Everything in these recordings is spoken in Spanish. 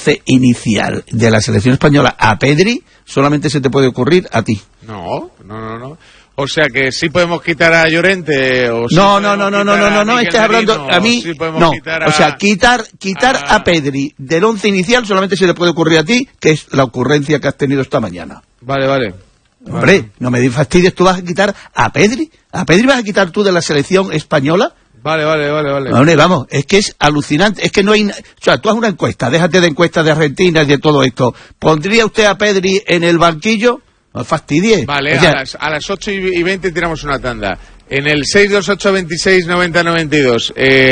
once inicial de la selección española a Pedri, solamente se te puede ocurrir a ti. No. O sea que sí podemos quitar a Llorente o no, estás hablando a mí. No, o sea, quitar a Pedri del once inicial solamente se le puede ocurrir a ti, que es la ocurrencia que has tenido esta mañana. Vale. Hombre, no me fastidies, tú vas a quitar a Pedri. ¿A Pedri vas a quitar tú de la selección española? Vale. Hombre, vamos, es que es alucinante, es que no hay... O sea, tú haz una encuesta, déjate de encuestas de Argentina y de todo esto. ¿Pondría usted a Pedri en el banquillo? No fastidies. Vale, o sea, a las 8:20 tiramos una tanda. En el 628269092,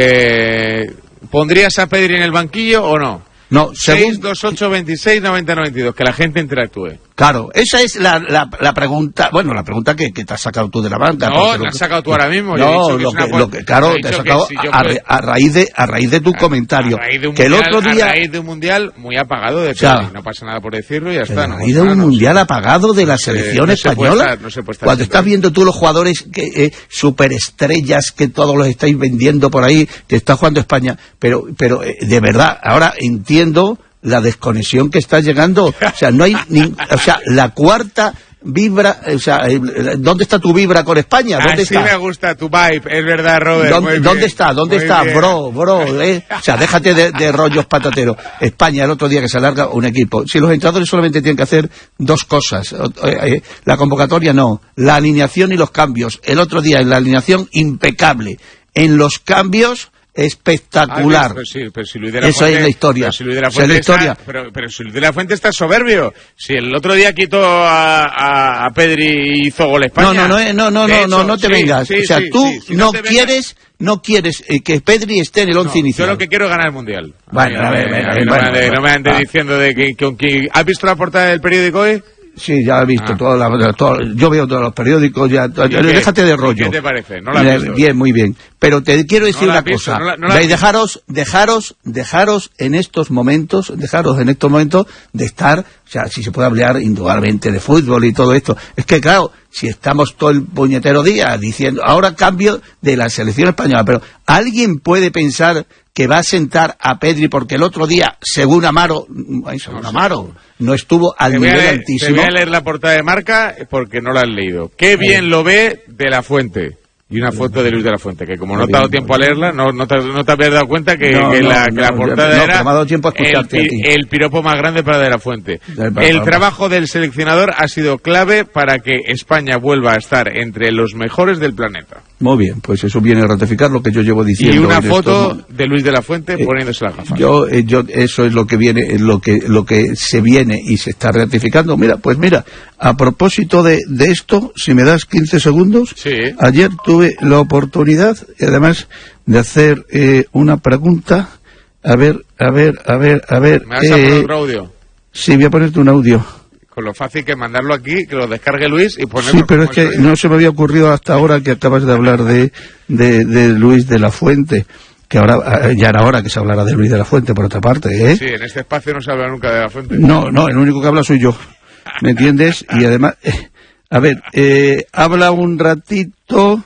¿pondrías a Pedri en el banquillo o no? No, según... 628269092, que la gente interactúe. Claro, esa es la pregunta, bueno, la pregunta que te has sacado tú de la banca. No, la has sacado tú ahora mismo. No, claro, te has sacado a raíz de tu comentario. Que el otro día... A raíz de un mundial muy apagado de Pedri, no pasa nada por decirlo y ya está. A raíz de un mundial apagado de la selección española. Cuando estás viendo tú los jugadores superestrellas que todos los estáis vendiendo por ahí, que está jugando España, pero de verdad, ahora entiendo la desconexión que está llegando, o sea, no hay la cuarta vibra, o sea, ¿dónde está tu vibra con España? ¿Dónde está? Me gusta tu vibe, es verdad, Robert. ¿Dónde está, bro? O sea, déjate de rollos patateros. España, el otro día que se alarga un equipo. Si los entrenadores solamente tienen que hacer dos cosas, la convocatoria no, la alineación y los cambios. El otro día en la alineación impecable, en los cambios espectacular. Pero si Luis de la Eso Fuente, es la historia. Si Luis de la Fuente pero si Luis de la Fuente está soberbio. Si el otro día quitó a Pedri y hizo gol España. No te vengas. O sea, tú no quieres que Pedri esté en el once inicial. Yo lo que quiero es ganar el Mundial. Bueno, no me andes diciendo de que ¿has visto la portada del periódico hoy? Sí, ya he visto yo veo todos los periódicos, ya déjate de rollo. ¿Qué te parece? ¿No lo has visto? Bien, muy bien. Pero te quiero decir una cosa. Dejaros en estos momentos de estar, o sea, si se puede hablar indudablemente de fútbol y todo esto. Es que claro, si estamos todo el puñetero día diciendo, ahora cambio de la selección española, pero ¿alguien puede pensar que va a sentar a Pedri porque el otro día, según Amaro, no estuvo al nivel altísimo? Te voy a leer la portada de Marca porque no la has leído. Qué bien lo ve De la Fuente. Y una foto de Luis de la Fuente, que como no te ha dado tiempo a leerla, no te habías dado cuenta que la portada era me ha dado tiempo a escucharte el piropo más grande para De la Fuente. El trabajo del seleccionador ha sido clave para que España vuelva a estar entre los mejores del planeta. Muy bien, pues eso viene a ratificar lo que yo llevo diciendo. Y una foto de Luis de la Fuente poniéndose la gafa. Yo eso es lo que viene, lo que se viene y se está ratificando. Mira, a propósito de esto, si me das 15 segundos, sí. Ayer tuve la oportunidad, además, de hacer una pregunta. A ver. ¿Me vas a poner otro audio? Sí, voy a ponerte un audio. Con lo fácil que mandarlo aquí, que lo descargue Luis y ponerlo. Sí, pero es que no se me había ocurrido hasta ahora que acabas de hablar de Luis de la Fuente, que ahora ya era hora que se hablara de Luis de la Fuente, por otra parte, ¿eh? Sí, en este espacio no se habla nunca de la Fuente. No, el único que habla soy yo, ¿me entiendes? Y además, habla un ratito,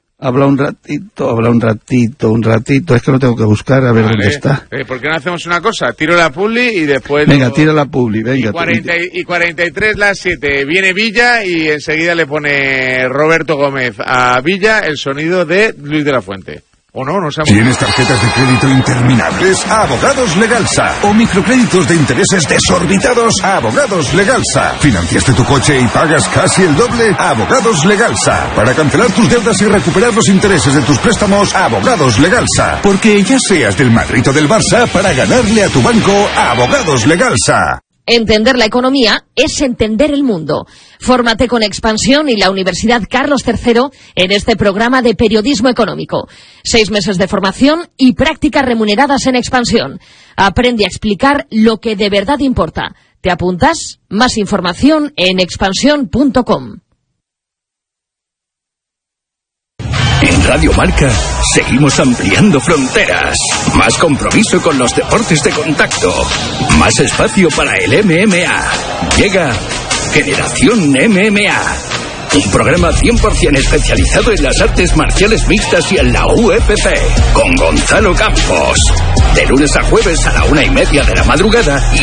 es que lo tengo que buscar a ver dónde está. ¿Por qué no hacemos una cosa? Tiro la publi y después... Venga, tira la publi, venga. Y 43 las 7, viene Villa y enseguida le pone Roberto Gómez a Villa el sonido de Luis de la Fuente. ¿O no sabemos? ¿Tienes tarjetas de crédito interminables? Abogados Legalsa. ¿O microcréditos de intereses desorbitados? Abogados Legalsa. ¿Financiaste tu coche y pagas casi el doble? Abogados Legalsa. Para cancelar tus deudas y recuperar los intereses de tus préstamos, Abogados Legalsa. Porque ya seas del Madrid o del Barça, para ganarle a tu banco, Abogados Legalsa. Entender la economía es entender el mundo. Fórmate con Expansión y la Universidad Carlos III en este programa de periodismo económico. 6 meses de formación y prácticas remuneradas en Expansión. Aprende a explicar lo que de verdad importa. ¿Te apuntas? Más información en expansión.com. En Radio Marca seguimos ampliando fronteras. Más compromiso con los deportes de contacto. Más espacio para el MMA. Llega Generación MMA. Un programa 100% especializado en las artes marciales mixtas y en la UFC. Con Gonzalo Campos. De lunes a jueves a la 1:30 de la madrugada y